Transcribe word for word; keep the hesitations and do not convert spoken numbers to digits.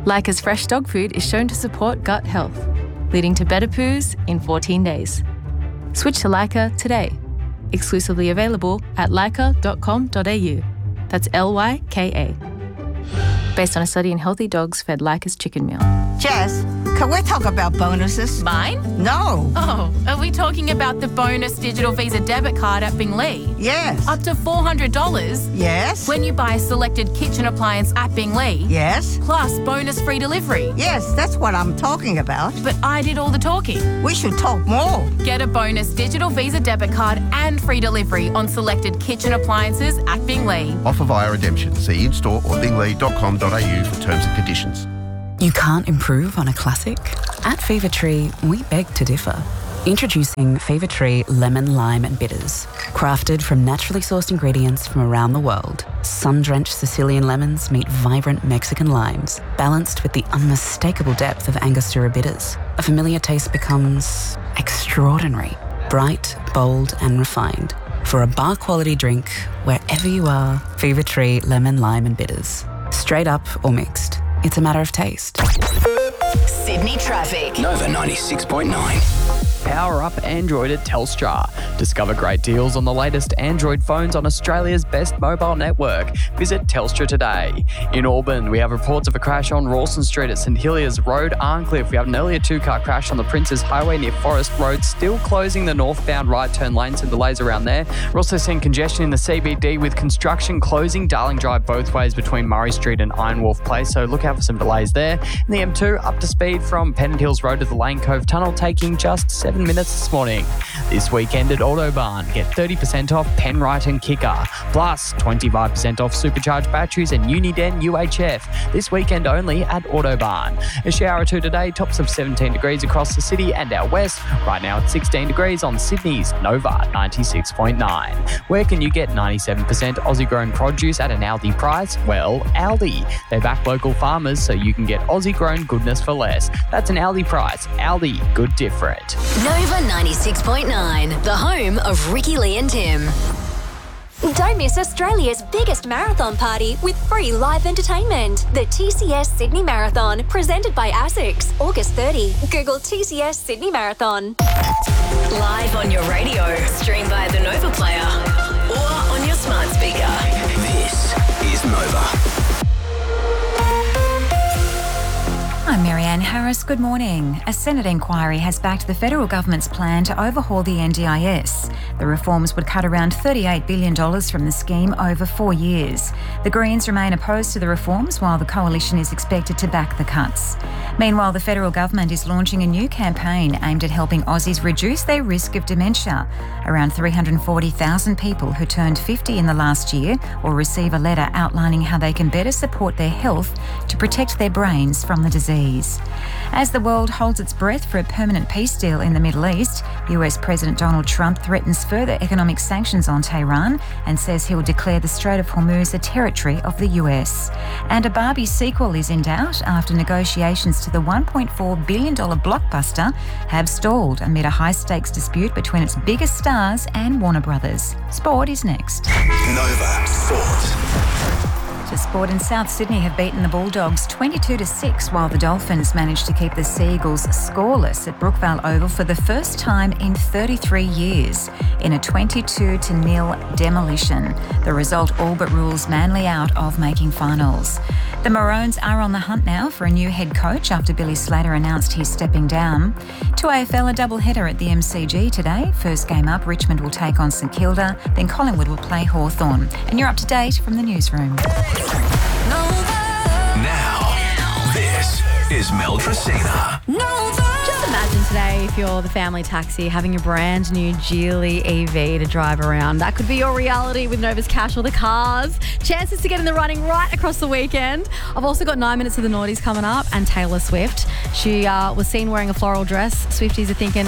Leica's fresh dog food is shown to support gut health, leading to better poos in fourteen days. Switch to Leica today. Exclusively available at leica dot com dot a u. That's L Y K A. Based on a study in healthy dogs fed Leica's chicken meal. Jess, can we talk about bonuses? Mine? No. Oh, are we talking about the bonus digital Visa debit card at Binglee? Yes. Up to four hundred dollars? Yes. When you buy a selected kitchen appliance at Binglee? Yes. Plus bonus free delivery? Yes, that's what I'm talking about. But I did all the talking. We should talk more. Get a bonus digital Visa debit card and free delivery on selected kitchen appliances at Binglee. Offer via redemption. See in-store or binglee dot com dot a u for terms and conditions. You can't improve on a classic? At Fever Tree, we beg to differ. Introducing Fever Tree Lemon, Lime and Bitters. Crafted from naturally sourced ingredients from around the world, sun-drenched Sicilian lemons meet vibrant Mexican limes, balanced with the unmistakable depth of Angostura bitters. A familiar taste becomes extraordinary, bright, bold and refined. For a bar-quality drink, wherever you are, Fever Tree Lemon, Lime and Bitters. Straight up or mixed. It's a matter of taste. Sydney traffic. Nova ninety-six point nine. Power up Android at Telstra. Discover great deals on the latest Android phones on Australia's best mobile network. Visit Telstra today. In Auburn, we have reports of a crash on Rawson Street at St Heliers Road, Arncliffe. We have an earlier two-car crash on the Princes Highway near Forest Road, still closing the northbound right turn lanes and delays around there. We're also seeing congestion in the C B D with construction closing Darling Drive both ways between Murray Street and Iron Wolf Place, so look out for some delays there. And the M two up to speed from Pennant Hills Road to the Lane Cove Tunnel, taking just seven minutes this morning. This weekend at Autobarn, get thirty percent off Penrite and Kicker, plus twenty-five percent off supercharged batteries and Uniden U H F. This weekend only at Autobarn. A shower or two today, tops of seventeen degrees across the city and out west. Right now it's sixteen degrees on Sydney's Nova ninety-six point nine. Where can you get ninety-seven percent Aussie grown produce at an Aldi price? Well, Aldi. They back local farmers so you can get Aussie grown goodness for less. That's an Aldi price. Aldi, good different. Nova ninety-six point nine, the home of Ricky Lee and Tim. Don't miss Australia's biggest marathon party with free live entertainment. The T C S Sydney Marathon, presented by ASICS, August thirtieth. Google T C S Sydney Marathon. Live on your radio, stream via the Nova Player, or on your smart speaker. This is Nova. I'm Marianne Harris. Good morning. A Senate inquiry has backed the federal government's plan to overhaul the N D I S. The reforms would cut around thirty-eight billion dollars from the scheme over four years. The Greens remain opposed to the reforms, while the coalition is expected to back the cuts. Meanwhile, the federal government is launching a new campaign aimed at helping Aussies reduce their risk of dementia. Around three hundred forty thousand people who turned fifty in the last year will receive a letter outlining how they can better support their health to protect their brains from the disease. As the world holds its breath for a permanent peace deal in the Middle East, U S President Donald Trump threatens further economic sanctions on Tehran and says he will declare the Strait of Hormuz a territory of the U S. And a Barbie sequel is in doubt after negotiations to the one point four billion dollars blockbuster have stalled amid a high-stakes dispute between its biggest stars and Warner Brothers. Sport is next. Nova Sport. To sport, in South Sydney have beaten the Bulldogs twenty-two to six, while the Dolphins managed to keep the Seagulls scoreless at Brookvale Oval for the first time in thirty-three years in a twenty-two to nil demolition. The result all but rules Manly out of making finals. The Maroons are on the hunt now for a new head coach after Billy Slater announced he's stepping down. To A F L, a doubleheader at the M C G today. First game up, Richmond will take on St Kilda, then Collingwood will play Hawthorn. And you're up to date from the newsroom. Now, this is Mel Tracina. Just imagine today if you're the family taxi having a brand new Geely E V to drive around. That could be your reality with Nova's Cash or the cars. Chances to get in the running right across the weekend. I've also got nine minutes of the Naughties coming up and Taylor Swift. She uh, was seen wearing a floral dress. Swifties are thinking